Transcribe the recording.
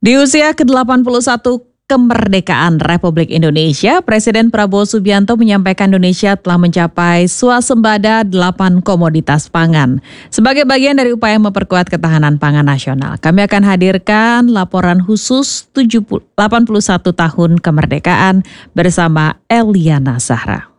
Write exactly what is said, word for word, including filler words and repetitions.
Di usia ke delapan puluh satu kemerdekaan Republik Indonesia, Presiden Prabowo Subianto menyampaikan Indonesia telah mencapai swasembada delapan komoditas pangan. Sebagai bagian dari upaya memperkuat ketahanan pangan nasional, kami akan hadirkan laporan khusus delapan puluh satu tahun kemerdekaan bersama Eliana Zahra.